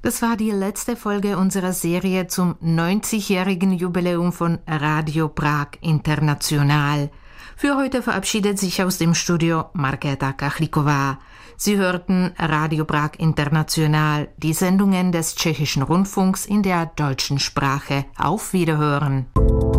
Das war die letzte Folge unserer Serie zum 90-jährigen Jubiläum von Radio Prag International. Für heute verabschiedet sich aus dem Studio Markéta Kachliková. Sie hörten Radio Prag International, die Sendungen des Tschechischen Rundfunks in der deutschen Sprache. Auf Wiederhören.